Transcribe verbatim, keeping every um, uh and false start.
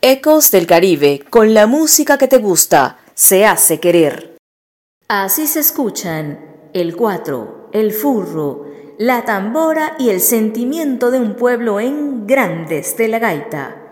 Ecos del Caribe, con la música que te gusta, se hace querer. Así se escuchan el cuatro, el furro, la tambora y el sentimiento de un pueblo en Grandes de la Gaita.